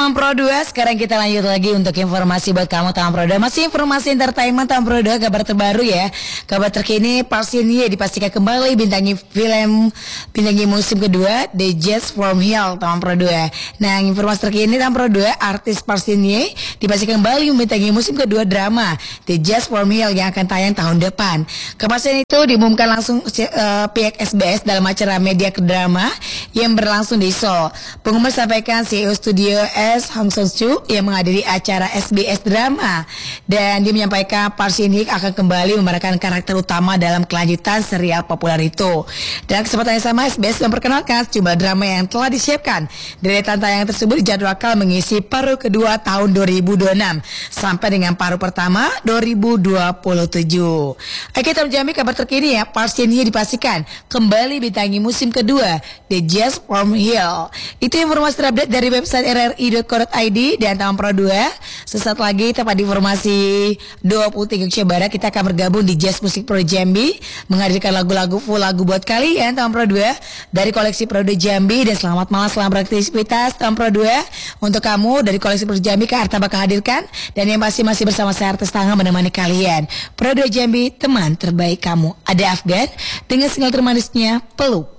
Teman Pro 2, sekarang kita lanjut lagi untuk informasi buat kamu Teman Pro 2. Masih informasi entertainment Teman Pro 2, kabar terbaru ya. Kabar terkini Parsinie dipastikan kembali bintangi musim kedua The Jazz from Hell Teman Pro 2. Nah, informasi terkini Teman Pro 2, artis Parsinie dipastikan kembali membintangi musim kedua drama The Jazz from Hell yang akan tayang tahun depan. Kepastian itu diumumkan langsung pihak SBS dalam acara media drama yang berlangsung di Seoul. Pengumuman disampaikan CEO Studio S Hong Song Chu yang menghadiri acara SBS Drama, dan dia menyampaikan Parsinie akan kembali memerankan karakter utama dalam kelanjutan serial populer itu. Dalam kesempatan yang sama, SBS memperkenalkan sejumlah drama yang telah disiapkan. Deretan tayangan tersebut dijadwalkan mengisi paruh kedua tahun 2026 sampai dengan paruh pertama 2027. Kita menjamin kabar terkini ya, Parsinie dipastikan kembali bintangi musim kedua The Jazz from Hell. Itu informasi terupdate dari website rri.co.id dan Teman Pro 2. Sesaat lagi tepat di informasi 23 Indonesia Barat, kita akan bergabung di Jazz Music Pro Jambi menghadirkan lagu-lagu full lagu buat kalian Teman Pro 2 dari koleksi Pro 2 Jambi. Dan selamat malam, selamat beraktivitas Teman Pro 2 untuk kamu dari koleksi Pro 2 Jambi. Kak Arta bakal hadirkan, dan yang masih bersama saya Artis Tangga menemani kalian. Pro 2 Jambi, teman terbaik kamu. Ada Afgan dengan single termanisnya Peluk.